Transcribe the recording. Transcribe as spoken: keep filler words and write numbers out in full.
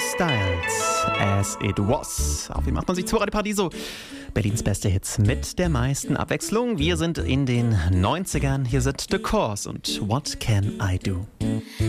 Styles, As It Was. Auf dem achtundneunzig Komma zwei Radio Paradiso. Berlins beste Hits mit der meisten Abwechslung. Wir sind in den neunzigern. Hier sind The Course und What Can I Do?